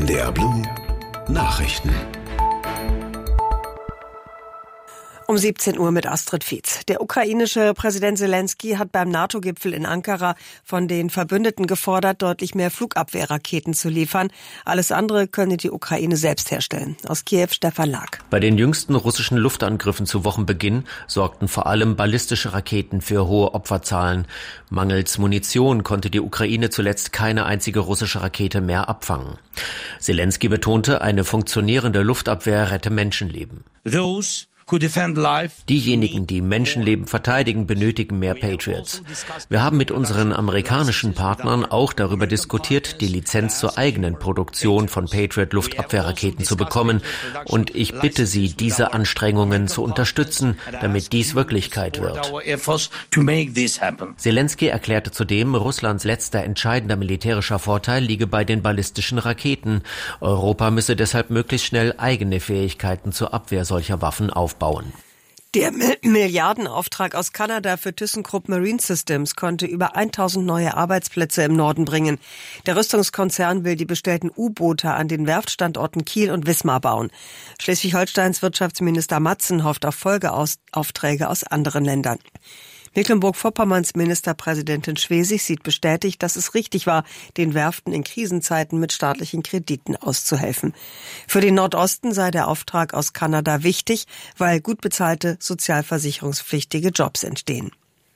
NDR Blue Nachrichten. Um 17 Uhr mit Astrid Fietz. Der ukrainische Präsident Selensky hat beim NATO-Gipfel in Ankara von den Verbündeten gefordert, deutlich mehr Flugabwehrraketen zu liefern. Alles andere könne die Ukraine selbst herstellen. Aus Kiew Stefan Lag. Bei den jüngsten russischen Luftangriffen zu Wochenbeginn sorgten vor allem ballistische Raketen für hohe Opferzahlen. Mangels Munition konnte die Ukraine zuletzt keine einzige russische Rakete mehr abfangen. Selensky betonte, eine funktionierende Luftabwehr rette Menschenleben. Diejenigen, die Menschenleben verteidigen, benötigen mehr Patriots. Wir haben mit unseren amerikanischen Partnern auch darüber diskutiert, die Lizenz zur eigenen Produktion von Patriot-Luftabwehrraketen zu bekommen. Und ich bitte Sie, diese Anstrengungen zu unterstützen, damit dies Wirklichkeit wird. Selensky erklärte zudem, Russlands letzter entscheidender militärischer Vorteil liege bei den ballistischen Raketen. Europa müsse deshalb möglichst schnell eigene Fähigkeiten zur Abwehr solcher Waffen aufbauen. Der Milliardenauftrag aus Kanada für ThyssenKrupp Marine Systems konnte über 1000 neue Arbeitsplätze im Norden bringen. Der Rüstungskonzern will die bestellten U-Boote an den Werftstandorten Kiel und Wismar bauen. Schleswig-Holsteins Wirtschaftsminister Matzen hofft auf Folgeaufträge aus anderen Ländern. Mecklenburg-Vorpommerns Ministerpräsidentin Schwesig sieht bestätigt, dass es richtig war, den Werften in Krisenzeiten mit staatlichen Krediten auszuhelfen. Für den Nordosten sei der Auftrag aus Kanada wichtig, weil gut bezahlte, sozialversicherungspflichtige Jobs entstehen.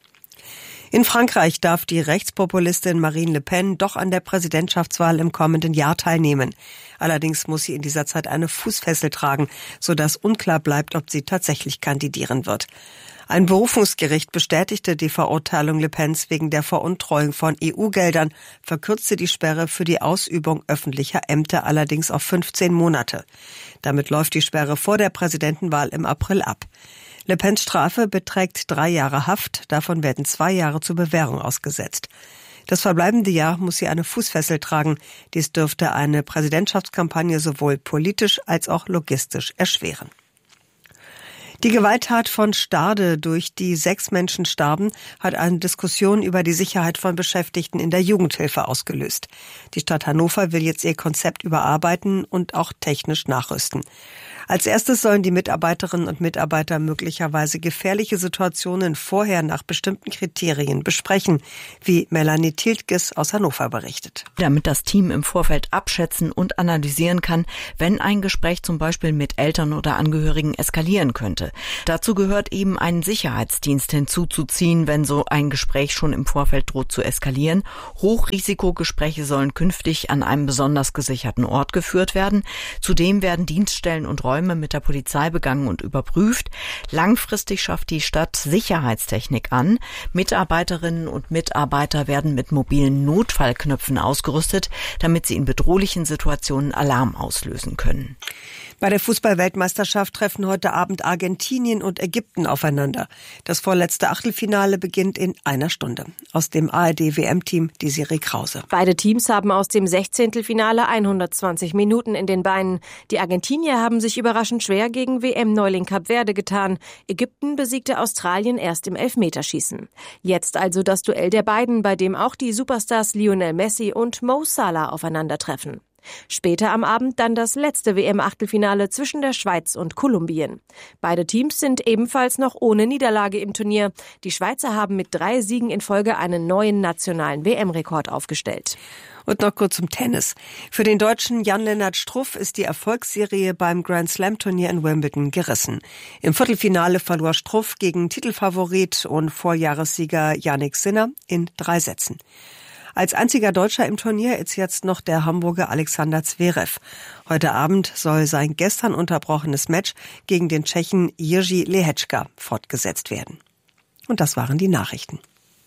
In Frankreich darf die Rechtspopulistin Marine Le Pen doch an der Präsidentschaftswahl im kommenden Jahr teilnehmen. Allerdings muss sie in dieser Zeit eine Fußfessel tragen, sodass unklar bleibt, ob sie tatsächlich kandidieren wird. Ein Berufungsgericht bestätigte die Verurteilung Le Pens wegen der Veruntreuung von EU-Geldern, verkürzte die Sperre für die Ausübung öffentlicher Ämter allerdings auf 15 Monate. Damit läuft die Sperre vor der Präsidentenwahl im April ab. Le Pens Strafe beträgt 3 Jahre Haft, davon werden 2 Jahre zur Bewährung ausgesetzt. Das verbleibende Jahr muss sie eine Fußfessel tragen. Dies dürfte eine Präsidentschaftskampagne sowohl politisch als auch logistisch erschweren. Die Gewalttat von Stade, durch die 6 Menschen starben, hat eine Diskussion über die Sicherheit von Beschäftigten in der Jugendhilfe ausgelöst. Die Stadt Hannover will jetzt ihr Konzept überarbeiten und auch technisch nachrüsten. Als erstes sollen die Mitarbeiterinnen und Mitarbeiter möglicherweise gefährliche Situationen vorher nach bestimmten Kriterien besprechen, wie Melanie Tiltges aus Hannover berichtet. Damit das Team im Vorfeld abschätzen und analysieren kann, wenn ein Gespräch zum Beispiel mit Eltern oder Angehörigen eskalieren könnte. Dazu gehört eben einen Sicherheitsdienst hinzuzuziehen, wenn so ein Gespräch schon im Vorfeld droht zu eskalieren. Hochrisikogespräche sollen künftig an einem besonders gesicherten Ort geführt werden. Zudem werden Dienststellen und Räume mit der Polizei begangen und überprüft. Langfristig schafft die Stadt Sicherheitstechnik an. Mitarbeiterinnen und Mitarbeiter werden mit mobilen Notfallknöpfen ausgerüstet, damit sie in bedrohlichen Situationen Alarm auslösen können. Bei der Fußball-Weltmeisterschaft treffen heute Abend Argentinien und Ägypten aufeinander. Das vorletzte Achtelfinale beginnt in 1 Stunde. Aus dem ARD-WM-Team Desiree Krause. Beide Teams haben aus dem 16. 120 Minuten in den Beinen. Die Argentinier haben sich überraschend schwer gegen WM-Neuling Kap Verde getan. Ägypten besiegte Australien erst im Elfmeterschießen. Jetzt also das Duell der beiden, bei dem auch die Superstars Lionel Messi und Mo Salah aufeinandertreffen. Später am Abend dann das letzte WM-Achtelfinale zwischen der Schweiz und Kolumbien. Beide Teams sind ebenfalls noch ohne Niederlage im Turnier. Die Schweizer haben mit 3 Siegen in Folge einen neuen nationalen WM-Rekord aufgestellt. Und noch kurz zum Tennis. Für den Deutschen Jan-Lennart Struff ist die Erfolgsserie beim Grand-Slam-Turnier in Wimbledon gerissen. Im Viertelfinale verlor Struff gegen Titelfavorit und Vorjahressieger Jannik Sinner in 3 Sätzen. Als einziger Deutscher im Turnier ist jetzt noch der Hamburger Alexander Zverev. Heute Abend soll sein gestern unterbrochenes Match gegen den Tschechen Jiří Lehečka fortgesetzt werden. Und das waren die Nachrichten.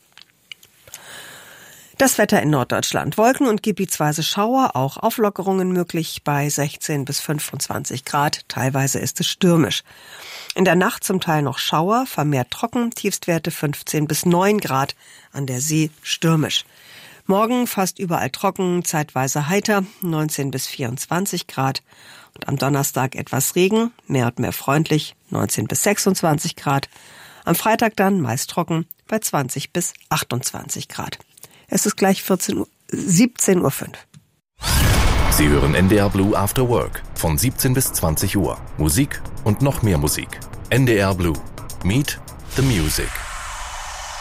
Das Wetter in Norddeutschland. Wolken und gebietsweise Schauer, auch Auflockerungen möglich bei 16 bis 25 Grad. Teilweise ist es stürmisch. In der Nacht zum Teil noch Schauer, vermehrt trocken, Tiefstwerte 15 bis 9 Grad. An der See stürmisch. Morgen fast überall trocken, zeitweise heiter, 19 bis 24 Grad. Und am Donnerstag etwas Regen, mehr und mehr freundlich, 19 bis 26 Grad. Am Freitag dann meist trocken, bei 20 bis 28 Grad. Es ist gleich 17:05 Uhr. Sie hören NDR Blue After Work von 17 bis 20 Uhr. Musik und noch mehr Musik. NDR Blue. Meet the Music.